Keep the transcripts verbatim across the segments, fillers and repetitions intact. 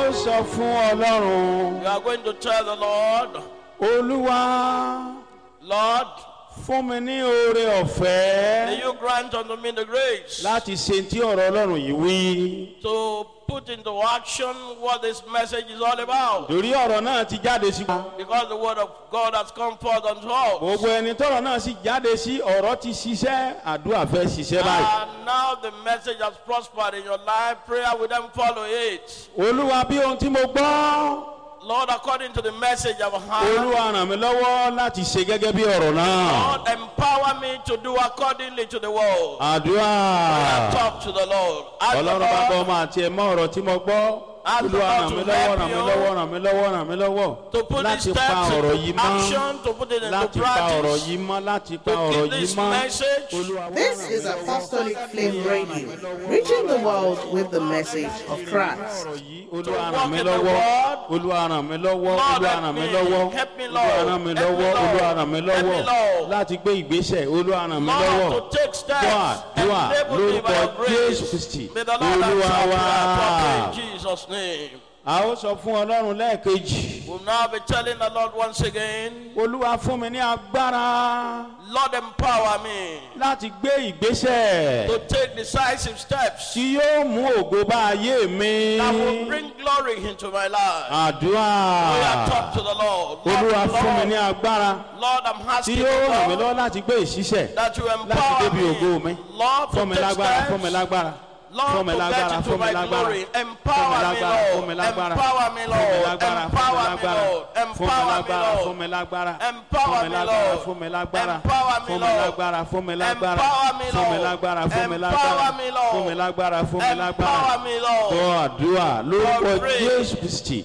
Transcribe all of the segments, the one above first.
ó sọ fún Ọlọ́run. You are going to tell the Lord, Olúwa, Lord, fún mi ní oore ọ̀fẹ́ may you grant unto me the grace láti ṣe tí ọ̀rọ̀ Ọlọ́run yìí wí. to put into action what this message is all about. Torí ọ̀rọ̀ náà ti jáde sí wa. Because the word of God has come forth unto us. Gbogbo ẹni tọ́rọ̀ náà sì jáde sí, ọ̀rọ̀ ti ṣiṣẹ́, àdúrà fẹ́ ṣiṣẹ́ báyìí. And now the message has prospered in your life. Prayer will then follow it. Olúwa, bí ohun tí mo gbọ́, Lord, according to the message I've heard, Olúwa ràn mí lọ́wọ́ láti ṣe gẹ́gẹ́ bí ọ̀rọ̀ náà. Lord, empower me to do accordingly to the word. Àdúrà. Talk to the Lord. Ask the Ọlọ́run bá bọ́ Lord ọmọ àti ẹ̀mọ́ ọ̀rọ̀ tí mo gbọ́. Olúwa ràn mí lọ́wọ́, ràn mí lọ́wọ́, ràn mí lọ́wọ́, ràn mí lọ́wọ́. to put these Láti pa steps ọ̀rọ̀ into yìí mọ́. action, to put it into Láti pa ọ̀rọ̀ practice, yìí mọ́, láti pa to ọ̀rọ̀ keep yìí this mọ́. message. Olúwa, This is Apostolic Flame Radio, reaching the world with the message of Christ. ọ̀rọ̀ yìí, Olúwa ràn mí lọ́wọ́. Olúwa ràn mí lọ́wọ́. Olúwa ràn mí lọ́wọ́. Help me, Olúwa Lord. ràn mí Help me, lọ́wọ́. Lord. Olúwa ràn mí Help me, lọ́wọ́. Lord. Láti gbé ìgbésẹ̀. Olúwa ràn mí lọ́wọ́. Lord, to take steps, Dúà, dúà, enable me by your lórúkọ Jésù grace. Kristi. May the Lord Olúwa answer wa. our prayer in Jesus' name. A ó sọ fún Ọlọ́run lẹ́ẹ̀kejì. We'll now be telling the Lord once again, Olúwa fún mi ní agbára Lord, empower me láti gbé ìgbésẹ̀ to take decisive steps tí yóò mú ògo bá ayé mi. that will bring glory into my life. Àdúrà. We are talk to the Lord. Olúwa Lord, fún mi ní Lord, agbára Lord, I'm tí asking yóò ràn mí you, lọ́wọ́ Lord, láti gbé ìṣiṣẹ́ that you láti empower débi ògo mi. me, Lord, Fún mi to take lágbára, fún mi steps, lágbára. Lord, Fún mi to lágbára, get into fún mi my lágbára. glory. Fún mi Empower me, lágbára, fún mi Lord. lágbára. Empower me, Fún mi Lord. lágbára, Empower me, fún mi Lord. lágbára. Empower me, Fún Lord. mi lágbára. Empower Fún mi me, lágbára, Lord. fún mi lágbára. Empower me, Fún mi Lord. lágbára, fún mi lágbára. Empower me, Fún mi Lord. lágbára, fún mi Empower lágbára. me, Lord. Fún mi lágbára, fún mi lágbára. Empower me, Lord. Gbọ́ àdúrà lórúkọ God pray. Jésù Kristi.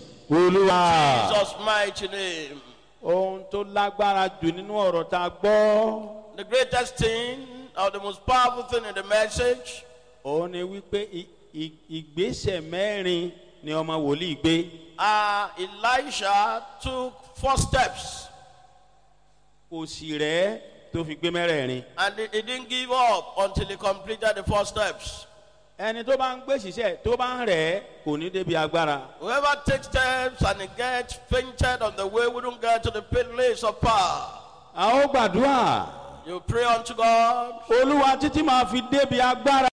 Olúwa. Jesus' mighty name. Ohun tó lágbára jù nínú ọ̀rọ̀ tá a gbọ́. The greatest thing, or the most powerful thing in the message, Òun ni wípé i- i- ìgbésẹ̀ mẹ́rin ni ọmọ wòlíì gbé. uh, Elisha took four steps Kò sì rẹ̀ tó fi gbé mẹ́rẹ̀ẹ̀rin. and he, he didn't give up until he completed the four steps. Ẹni tó bá ń gbé ṣiṣẹ́ tó bá ń rẹ̀ kò ní débi agbára. Whoever takes steps and he gets fainted on the way wouldn't get to the place of power. A ó gbàdúrà. You pray unto God, Olúwa títí máa fi débi agbára.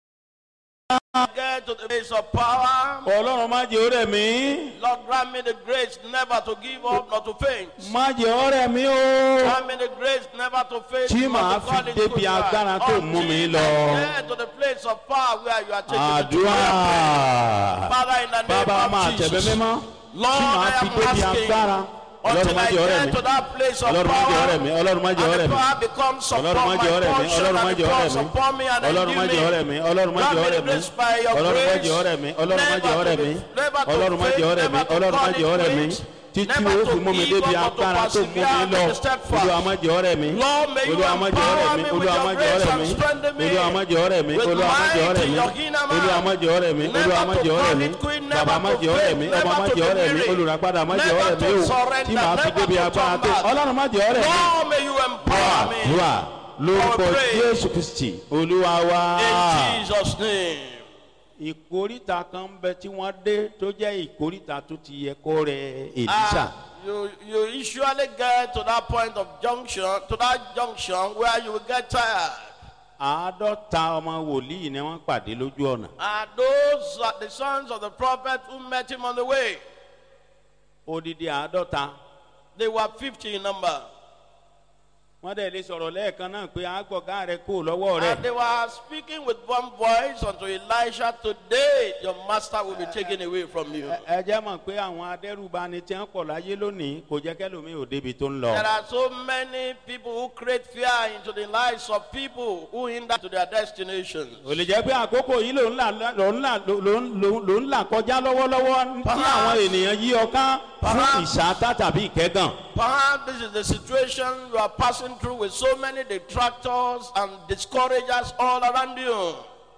get to the place of power. Ọlọ́run má jẹ́ ó rẹ̀ mí. Lord, grant me the grace never to give up, not to faint. Má jẹ́ ó rẹ̀ mí o. Grant me the grace never to faint, Tí not màá to fall fi into débi good agbára tó mú mi Until lọ. I get to the place of power where you are taking me to. Àdúrà. Father, in the name Bàbá máa of tẹ̀bẹ̀ Jesus, mímọ́. Lord, Tí màá I fi am débi asking agbára. Ọlọ́run until má I jẹ́ ó rẹ̀ get mí. to that place of Ọlọ́run má jẹ́ ó rẹ̀ mí. power, Ọlọ́run má jẹ́ ó and rẹ̀ the mí. power becomes Ọlọ́run upon má my jẹ́ ó rẹ̀ mí. portion, Ọlọ́run má and jẹ́ ó rẹ̀ becomes mí. upon me, and Ọlọ́run má jẹ́ ó rẹ̀ endue mí. me. Ọlọ́run má Grant jẹ́ ó me the rẹ̀ mí. grace by your Ọlọ́run má grace, jẹ́ ó rẹ̀ mí. Ọlọ́run má never jẹ́ ó to rẹ̀ be- mí. never to Ọlọ́run má faint, jẹ́ ó rẹ̀ mí. never to Ọlọ́run má fall jẹ́ ó rẹ̀ mí. into it, Títí never ó to fi mú mi give débi up, not to agbára tó mú mi persevere, lọ. to step fast. Olúwa má jẹ́ ó rẹ̀ mí. Lord, may you Olúwa má jẹ́ ó rẹ̀ empower mí. me with Olúwa your má jẹ́ ó grace rẹ̀ and mí. strengthen me Olúwa má jẹ́ ó rẹ̀ mí. with Olúwa má jẹ́ ó might rẹ̀ in mí. your inner man. Olúwa má jẹ́ ó rẹ̀ mí. Never Olúwa má to jẹ́ ó rẹ̀ call mí. it quit, Bàbá never má to jẹ́ ó rẹ̀ faint, mí. Ọmọ never má to jẹ́ ó be rẹ̀ mí. weary, Olùràpadà má jẹ́ ó never rẹ̀ mí to o. surrender, Tí màá fi never débi to agbára turn tó. back. Ọlọ́run má jẹ́ ó rẹ̀ mí. Lord, may you empower me. Àdúrà lórúkọ Lord, pray. Jésù Kristi Olúwa wa. In Jesus' name. Ìkóríta kan ń bẹ tí wọ́n dé tó jẹ́ ìkóríta tó ti yẹ kó rẹ̀ Èlíṣà. Ah, you, you usually get to that point of junction, to that junction where you will get tired. Àádọ́ta ọmọ wòlíì ni wọ́n pàdé lójú ọ̀nà. And those are the sons of the prophet who met him on the way. Odidi àádọ́ta. They were fifty in number. Wọ́n dẹ̀ lè sọ̀rọ̀ lẹ́ẹ̀kan náà pé àgbọ̀gá rẹ̀ kò lọ́wọ́ rẹ̀. And they were speaking with one voice unto Elisha, today your master will be taken away from you. Ẹ jẹ́ mọ̀ pé àwọn adẹ́rùbani tí wọ́n pọ̀ láyé lónìí kò jẹ́ kẹ́lòmíì ò débi tó ń lọ. There are so many people who create fear into the lives of people who hinder to their destinations. Ò lè jẹ́ pé àkókò yìí ló ń là ló ń là ló ń ló ń là kọjá lọ́wọ́lọ́wọ́ tí àwọn ènìyàn yí ọká fún ìṣáátá tàbí ìkẹ́gàn. Perhaps this is the situation you are passing through with so many detractors and discouragers all around you.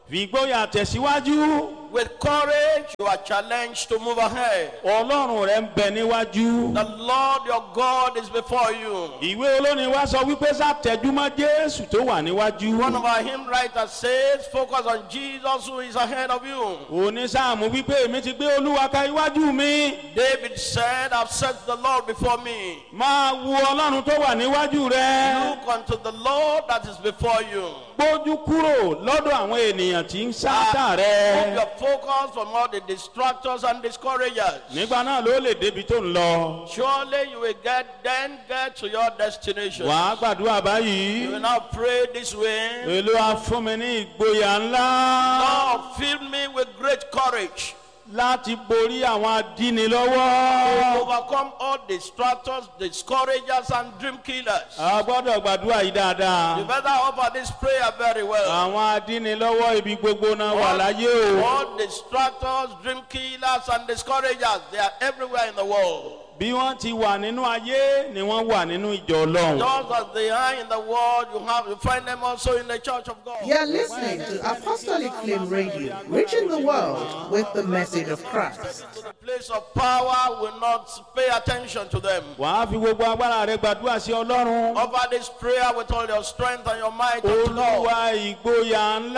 fi ìgboyà tẹ̀síwájú. With courage, you are challenged to move ahead. Ọlọ́run rẹ̀ ń bẹ níwájú. The Lord your God is before you. Ìwé olórin wa sọ wípé sá tẹjúmọ́ Jésù tó wà níwájú. One of our hymn writers says, focus on Jesus who is ahead of you. Onísáàmù wípé èmi ti gbé Olúwa ka iwájú mi. David said, I've set the Lord before me. Máa wo Ọlọ́run tó wà níwájú rẹ. Look unto the Lord that is before you. Gbójú kúrò lọ́dọ̀ àwọn ènìyàn tí ń sáátà Move rẹ. your focus from all the distractors and discouragers. Nígbà náà ló lè débi tó ń lọ. Surely you will get then get to your destination. Wàá gbàdúrà You will báyìí. now pray this way. Olúwa fún mi ní ìgboyà ńlá Lord, fill me with great courage láti borí àwọn to adínilọ́wọ́. overcome all distractors, discouragers, and dream killers. A gbọ́dọ̀ gbàdúrà yìí You dáadáa. better offer this prayer very well. Àwọn adínilọ́wọ́ ibi gbogbo náà wà láyé o. All distractors, dream killers, and discouragers, they are everywhere in the world. Bí wọ́n ti wà nínú ayé ni wọ́n wà nínú ìjọ Ọlọ́run. Just as they are in the world, you have you find them also in the church of God. You are listening to Apostolic Flame Radio, reaching the world with the message of Christ. To the place of power, will not pay attention to them. Wàá fi gbogbo agbára rẹ gbàdúrà sí Ọlọ́run. Offer this prayer with all your strength and your might unto Lord. Olúwa ìgboyà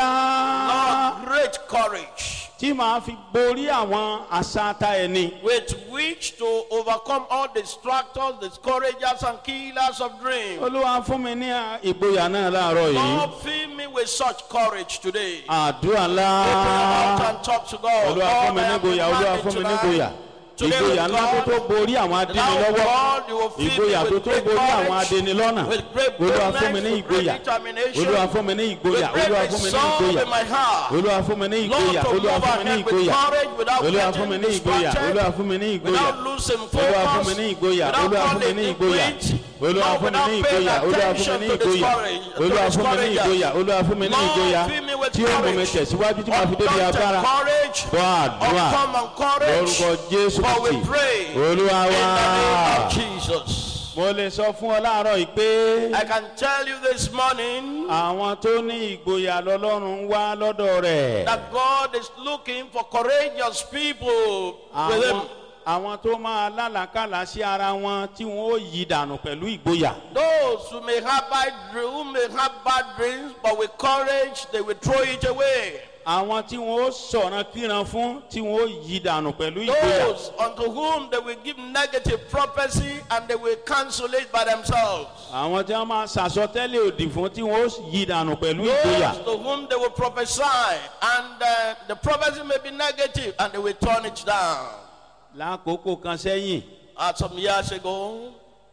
ńlá Lord, great courage tí màá fi borí àwọn àṣàtà ẹni. with which to overcome all distractors, discouragers, and killers of dreams. Olúwa fún mi ní ìgboyà náà láàárọ̀ yìí. Lord, fill me with such courage today. Àdúrà Open your mouth ńlá. and talk to God. Olúwa Lord, fún mi I ní am ìgboyà. Olúwa demanding fún mi ní tonight. ìgboyà. Today Ìgboyà with ńlá tó tó God, borí àwọn now adínilọ́wọ́. God, you will fill me Ìgboyà tó with tó great borí àwọn courage, adínilọ́nà. with great Olúwa fún mi boldness, ní with great ìgboyà. determination, Olúwa fún mi ní with ìgboyà. great Olúwa fún mi ní resolve ìgboyà. in my heart. Olúwa fún mi ní Lord, ìgboyà. to Olúwa move fún mi ní ahead with ìgboyà. courage without Olúwa fún mi getting ní ìgboyà. distracted, Olúwa fún mi ní ìgboyà. without losing Olúwa fún mi focus, ní ìgboyà. without Olúwa fún mi falling ní in ìgboyà. quit, Olúwa Lord, fún mi ní without paying ìgboyà. Olúwa fún mi attention ní to ìgboyà. discourage- to Olúwa fún mi ní discouragers. ìgboyà. Olúwa fún mi ní Lord, ìgboyà. fill me with Tí ó mú mi courage. tẹ̀síwájú tí màá fi débi Undaunted agbára. courage, Gbọ́ àdúrà. uncommon courage, Lórúkọ Jésù for we Kristi. pray Olúwa in the name wá. of Jesus. Mo lè sọ fún ọ láàárọ̀ yìí pé I can tell you this morning àwọn tó ní ìgboyà lọ́lọ́run ń wá lọ́dọ̀ rẹ̀. that God is looking for courageous people with Him. Àwọn àwọn tó máa lálàkàlà sí ara wọn tí wọn ó yí dànù pẹ̀lú ìgboyà. Those who may have bad dreams, who may have bad dreams, but with courage they will throw it away. Àwọn tí wọn ó sọ̀rọ̀ kíran fún tí wọn ó yí dànù pẹ̀lú ìgboyà. Those unto whom they will give negative prophecy and they will cancel it by themselves. Àwọn tí wọn máa ṣàsọtẹ́lẹ̀ òdì fún tí wọn ó yí dànù pẹ̀lú ìgboyà. Those to whom they will prophesy and uh, the prophecy may be negative and they will turn it down. Lákòókò kan sẹ́yìn, Uh, some years ago,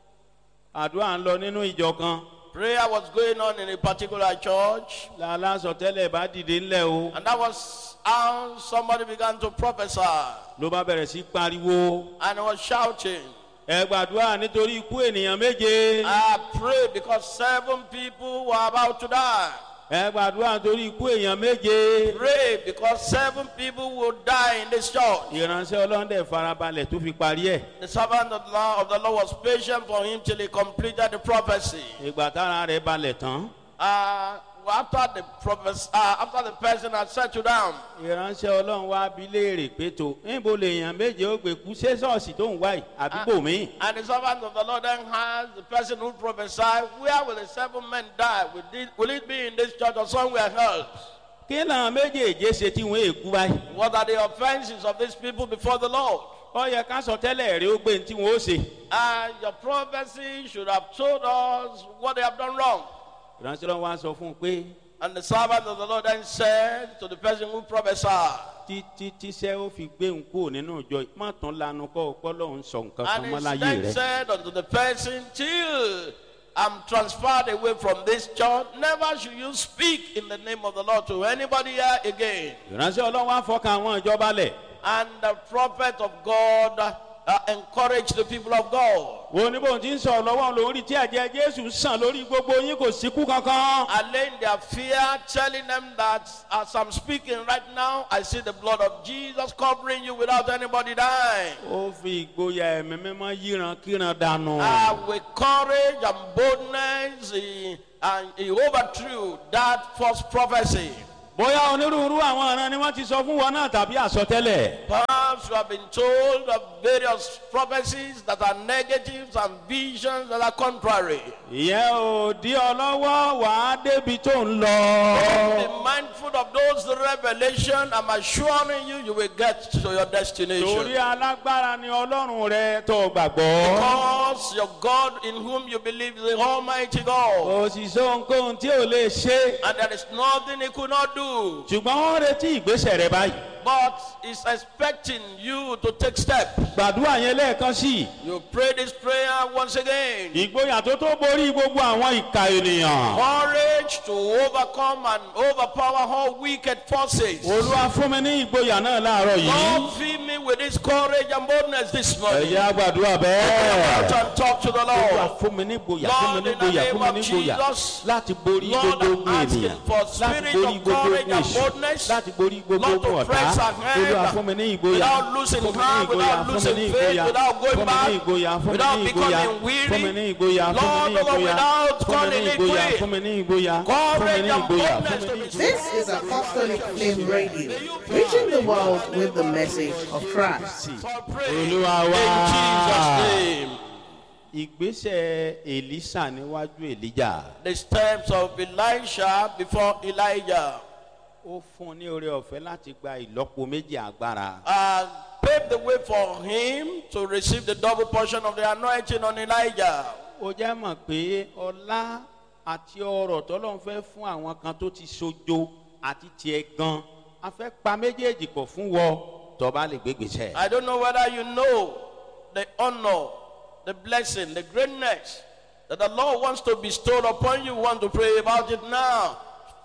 àdúrà ń lọ nínú ìjọ kan. prayer was going on in a particular church, Lálásọtẹ́lẹ̀ bá dìde ńlẹ̀ o. and that was how somebody began to prophesy, Ló bá bẹ̀rẹ̀ sí pariwo. and he was shouting, Ẹ gbàdúrà nítorí ikú ènìyàn méje. I pray because seven people were about to die. Ẹ gbàdúrà nítorí ikú èèyàn méje. Pray because seven people will die in this church. Ìránṣẹ́ Ọlọ́run dẹ̀ farabalẹ̀ tó fi parí ẹ̀. The servant of the Lord, of the Lord was patient for him till he completed the prophecy. Ìgbà tára rẹ̀ balẹ̀ tán. Uh, after the prophecy, uh, after the person had settled down, Ìránṣẹ́ Ọlọ́run wá bi léèrè pé tó níbo lèèyàn méje ó gbé kú ṣé ṣọ́ọ̀ṣì tó ń wá yìí àdúgbò mi. and the servant of the Lord then asked the person who prophesied, where will the seven men die? Will it, will it be in this church or somewhere else? Kí làwọn méjèèjì ṣe tí wọ́n èkú báyìí? What are the offenses of these people before the Lord? Ó yẹ ká sọ tẹ́lẹ̀ rí ó gbé ní tí wọ́n ó ṣe. And your prophecy should have told us what they have done wrong. Ìránṣẹ́ Ọlọ́run wá sọ fún un pé And the servant of the Lord then said to the person who prophesied, títí tíṣẹ́ ó fi gbé ń kúrò nínú ìjọ yìí má tún lanu kọ́ ọ̀pọ̀ lọ́hún sọ nǹkan kan and mọ́ he láyé then rẹ̀. said unto the person, till I'm transferred away from this church, never should you speak in the name of the Lord to anybody here again. Ìránṣẹ́ Ọlọ́run wá fọkàn àwọn ìjọba lẹ̀. And the prophet of God uh, encouraged the people of God. Wo ní bóun ti ń sọ̀rọ̀ lọ́wọ́ lórí tí ẹ̀jẹ̀ Jésù sàn lórí gbogbo yín kò síkú kankan. Allaying their fear, telling them that as I'm speaking right now, I see the blood of Jesus covering you without anybody dying. Ó fi ìgboyà ẹ̀mí mímọ́ yíran kíran dànù. Uh, with courage and boldness, he, and he overthrew that false prophecy. bóyá onírúurú àwọn ọ̀ràn ni wọ́n ti sọ fún wọn náà tàbí àsọtẹ́lẹ̀. Perhaps you have been told of various prophecies that are negatives and visions that are contrary. ìyẹn ò dí ọ lọ́wọ́ wàá débi tó ń lọ. Be mindful of those revelations. I'm assuring you, you will get to your destination. torí alágbára ni ọlọ́run rẹ tó gbàgbọ́. Because your God in whom you believe is the Almighty God. kò sì sọ ohunkóhun tí ò lè ṣe. And there is nothing he could not do. ṣùgbọ́n wọ́n retí ìgbésẹ̀ rẹ báyìí. But he's expecting you to take steps. gbàdúrà yẹn lẹ́ẹ̀kan sí i. You pray this prayer once again. ìgboyà tó tó borí gbogbo àwọn ìka ènìyàn. Courage to overcome and overpower all wicked forces. olúwa fún mi ní ìgboyà náà láàárọ̀ yìí. Lord, fill me with this courage and boldness this morning. ẹ̀yà gbàdúrà Out bẹ́ẹ̀. and talk to the olúwa Lord. fún mi ní ìgboyà fún mi ní ìgboyà fún mi ní ìgboyà láti borí Lord, gbogbo I'm ogun asking ènìyàn for láti spirit borí of gbogbo courage ogun and èṣù boldness. láti borí gbogbo Not to ogun ọ̀tá. press ahead olúwa fún mi ní ìgboyà without losing fún mi ní heart, ìgboyà without fún mi losing ní faith, ìgboyà without going fún mi ní back, ìgboyà fún mi without ní ìgboyà becoming weary. fún mi ní ìgboyà fún mi Lord, ní ìgboyà without fún mi calling ní it ìgboyà quit. fún mi ní ìgboyà fún mi Courage ní and ìgboyà boldness fún to mi ní be ìgboyà. This is Apostolic Flame Radio, reaching the world with the message of Christ. for prayer. Olúwa In wá. Jesus' name. ìgbésẹ̀ Èlíṣà níwájú Èlíjà. The steps of Elisha before Elijah ó fún un ní oore ọ̀fẹ́ láti gba ìlọ́po méjì agbára. uh, paved the way for him to receive the double portion of the anointing on Elijah. ó jẹ́ mọ̀ pé ọlá àti ọrọ̀ tọ́lọ́run fẹ́ fún àwọn kan tó ti sojo àti tiẹ̀ gan a fẹ́ pa méjèèjì pọ̀ fún wọ tó bá lè gbégbèsè. I don't know whether you know the honor, the blessing, the greatness that the Lord wants to bestow upon you. Want to pray about it now.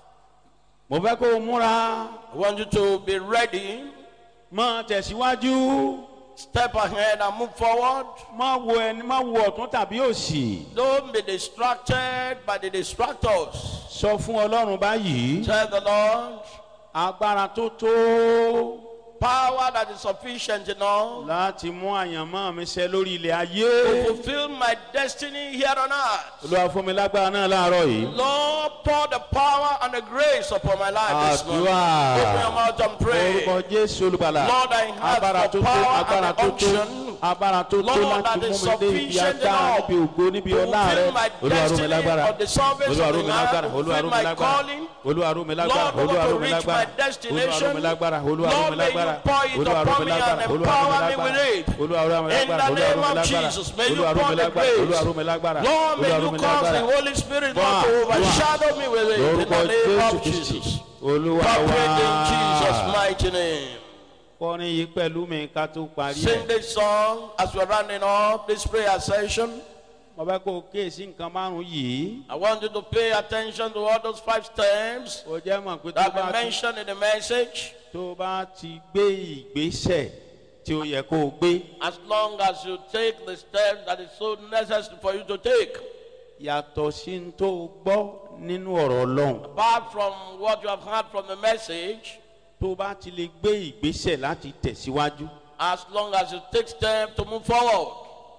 mo fẹ́ kó o múra I want you to be ready. mọ́ tẹ̀síwájú Step ahead and move forward. mọ́ wo ẹni mọ́ wo ọ̀tún tàbí òsì. Don't be distracted by the distractors. sọ fún Ọlọ́run báyìí Tell the Lord, agbára tó tó power that is sufficient enough láti mú àyànmọ́ mi ṣẹ lórí ilẹ̀ to ayé. fulfill my destiny here on earth. Olúwa fún mi lágbára náà láàárọ̀ yìí. Lord, pour the power and the grace upon my life this morning. Àdúrà. Open your mouth and pray. Orúkọ Jésù Olùgbàlà. Lord, I have Agbára the tó tó, power agbára and tó the tó, unction. agbára tó tó Lord, láti that mú is mi dé ibi sufficient agbára enough níbi ògo níbi to ọlá rẹ. fulfill my Olúwa ró mi destiny lágbára. of the service Olúwa of ró the mi earth, lágbára. to Olúwa ró fulfill mi my lágbára. calling. Olúwa ró mi lágbára. Lord, Olúwa I ró want mi to reach lágbára. my Olúwa ró destination. mi lágbára. Olúwa ró Lord, mi may you lágbára. pour it Olúwa ró upon mi me lágbára. and Olúwa ró mi empower me lágbára. with it. Olúwa ró mi In lágbára. the Olúwa ró name mi of lágbára. Jesus, may you Olúwa ró pour mi the lágbára. Olúwa grace. ró mi lágbára. Lord, may Olúwa ró you mi cause the lágbára. Holy Spirit Wá, not to wá. overshadow me with it. In Lórúkọ the name Jésù of Kristi. Jesus. Olúwa Operate in Jesus' wá. mighty name. Kọrin yìí pẹ̀lú mi ká tó parí Sing ẹ̀. this song as we're rounding up this prayer session. Mo fẹ́ kó o kíyèsí nǹkan márùn-ún yìí. I want you to pay attention to all those five steps Ó jẹ́ mọ̀ pé tó that bá have ti been mentioned in the message. tó bá ti gbé ìgbésẹ̀ tí ó yẹ kó o gbé. As long as you take the steps that is so necessary for you to take. Yàtọ̀ sí ní tó o gbọ́ nínú ọ̀rọ̀ Ọlọ́run. Apart from what you have heard from the message, Tó bá ti lè gbé ìgbésẹ̀ láti tẹ̀síwájú. as long as you take steps to move forward.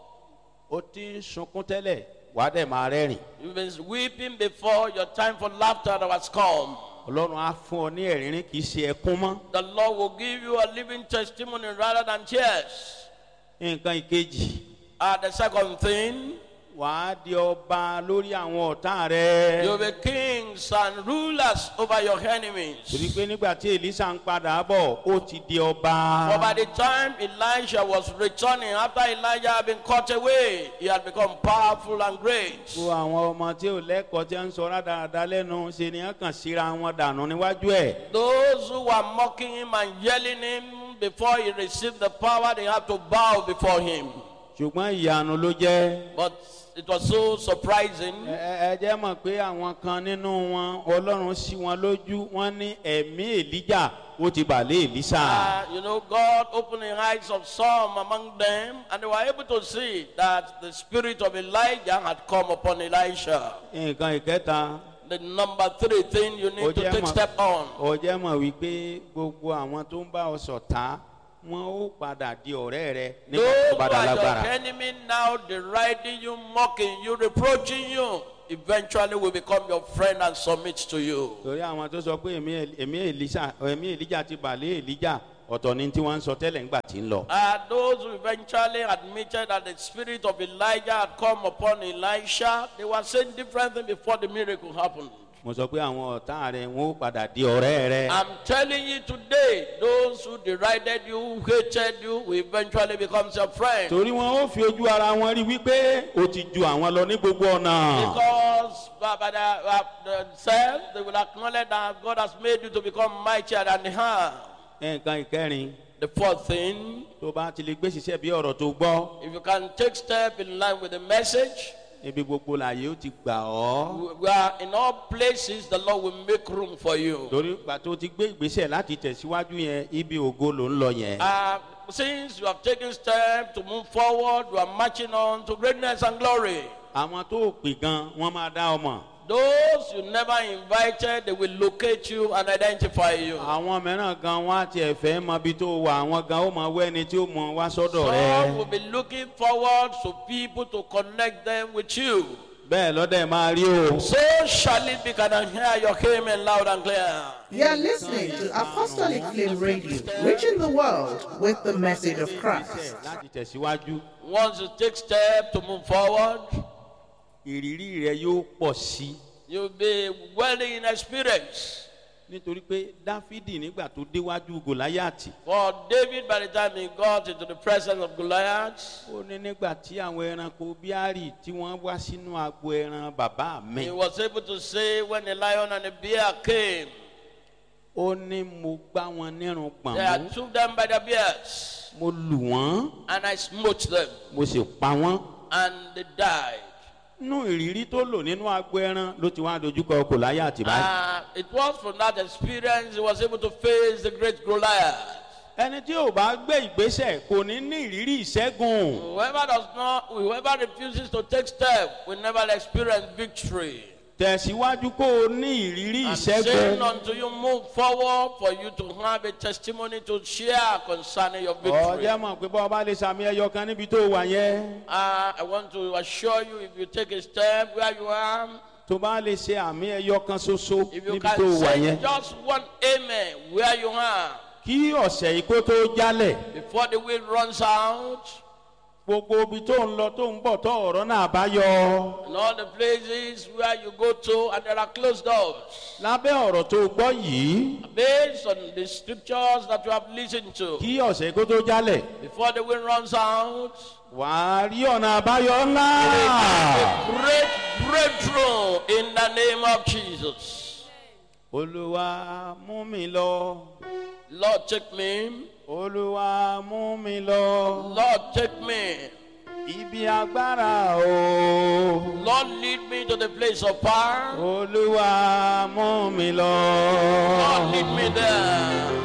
Ó ti ń sunkún tẹ́lẹ̀, wàá dẹ̀ máa rẹ́rìn. You've been weeping before your time for laughter that has come. Ọlọ́run á fún ọ ní ẹ̀rín kì í ṣe ẹkún mọ́. The Lord will give you a living testimony rather than tears. Nǹkan ìkejì, Uh, the second thing, wàá di ọba lórí àwọn ọ̀tá rẹ. you'll be kings and rulers over your enemies. Torí pé nígbà tí Èlíṣà ń padà bọ̀, ó ti di ọba. For by the time Elijah was returning, after Elijah had been cut away, he had become powerful and great. Gbogbo àwọn ọmọ tí ò lẹ́kọ̀ọ́ tí ń sọ rádaràda lẹ́nu ṣe ni wọ́n kàn síra wọn dànù níwájú ẹ̀. Those who were mocking him and yelling him before he received the power, they had to bow before him. Ṣùgbọ́n ìyanu ló jẹ́. But it was so surprising. Ẹ ẹ jẹ́ mọ̀ pé àwọn kan nínú wọn Ọlọ́run ṣí wọn lójú wọ́n ní ẹ̀mí Èlíjà ó ti bà lé Èlíṣà. Uh, you know, God opened the eyes of some among them, and they were able to see that the spirit of Elijah had come upon Elisha. Nǹkan ìkẹta. The number three thing you need to take step on. Ó jẹ́ mọ̀ wípé gbogbo àwọn tó ń bá ọ ṣọ̀tá wọn ó padà di ọ̀rẹ́ rẹ nígbà Those tó who bá dá are your lágbára. enemy now deriding you, mocking you, reproaching you, eventually will become your friend and submit to you. torí àwọn tó sọ pé èmi èmi Èlíṣà èmi Èlíjà ti bàlẹ́ Èlíjà ọ̀tọ̀ ni tí wọ́n ń sọ tẹ́lẹ̀ ńgbà tí ń lọ. Uh, those who eventually admitted that the spirit of Elijah had come upon Elisha, they were saying different things before the miracle happened. mo sọ pé àwọn ọ̀tá rẹ̀ wọ́n ó padà di ọ̀rẹ́ rẹ̀. I'm telling you today, those who derided you, who hated you, will eventually become your friend. torí wọn ó fi ojú ara wọn rí wípé o ti ju àwọn lọ ní gbogbo ọ̀nà. Because by, by the, uh, themselves, they will acknowledge that God has made you to become mightier than they have. nǹkan ìkẹrin The fourth thing, tó bá ti lè gbé ṣiṣẹ́ bí ọ̀rọ̀ tó gbọ́ if you can take step in line with the message, ibi gbogbo láàyè ó ti gbà ọ́. we are in all places, the Lord will make room for you. torí ìgbà tó ti gbé ìgbésẹ̀ láti tẹ̀síwájú yẹn ibi ògo ló ń lọ yẹn. Uh, since you have taken steps to move forward, you are marching on to greatness and glory. àwọn tó pè gan wọ́n máa dá ọmọ. Those you never invited, they will locate you and identify you. àwọn mìíràn gan wọ́n á tiẹ̀ fẹ́ mọ ibi tó wà àwọn gan ó máa wẹ́ ẹni tí ó mọ wá sọ́dọ̀ Some will rẹ̀. be looking forward to people to connect them with you. bẹ́ẹ̀ lọ́dẹ̀ máa rí o. So shall it be. Can I hear your amen loud and clear? You are listening to Apostolic Flame Radio, reaching the world with the message of Christ. láti tẹ̀síwájú Once you take steps to move forward, ìrírí rẹ yóò pọ̀ sí. you'll be well in experience. nítorí pé dáfídì nígbà tó déwájú gòláyàtì For David, by the time he got into the presence of Goliath, ó ní nígbà tí àwọn ẹranko bíárì tí wọ́n wá sínú agbo ẹran bàbá mi he was able to say, when the lion and the bear came, ó ní mo gbá wọn nírun gbọ̀n I mú took them by the beards, mo lù wọ́n and I smote them, mo sì pa wọ́n. and they died. nínú ìrírí tó lò nínú agbo ẹran ló ti wá dojúkọ gòláyàtì báyìí. Uh, it was from that experience he was able to face the great Goliath. ẹni tí ò bá gbé ìgbésẹ̀ kò ní ní ìrírí ìṣẹ́gun. Whoever does not, whoever refuses to take steps will never experience victory. tẹ̀síwájú kó o ní ìrírí I'm saying ìṣẹ́gun. until you move forward for you to have a testimony to share concerning your victory. ọ̀jẹ̀ mọ̀ pé bọ́ ọba lè sàmì ẹyọ kan níbi tó wà yẹn. Uh, I want to assure you, if you take a step where you are, tó bá lè ṣe àmì ẹyọ kan ṣoṣo if you níbi tó can wà say yẹn. just one amen where you are, kí ọ̀sẹ̀ yìí kó tó jálẹ̀ before the wind runs out, gbogbo ibi tó ń lọ tó ń bọ̀ tó ọ̀rọ̀ náà bá yọ. and all the places where you go to, and there are closed doors. lábẹ́ ọ̀rọ̀ tó gbọ́ yìí Based on the scriptures that you have listened to, kí ọ̀sẹ̀ yìí kó tó jálẹ̀ before the wind runs out, wàá rí ọ̀nà àbáyọ ńlá. a great breakthrough in the name of Jesus. olúwa mú mi lọ. Lord, take me. olúwa mú mi lọ. Lord, take me. ibi agbára o. Lord, lead me to the place of power. olúwa mú mi lọ. Lord, lead me there.